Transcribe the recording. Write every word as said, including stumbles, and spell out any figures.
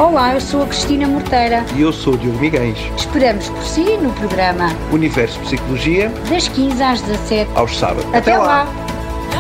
Olá, eu sou a Cristina Morteira. E eu sou o Diogo Miguéis. Esperamos por si no programa Universo Psicologia, das quinze às dezassete. aos sábados. Até, Até lá. lá.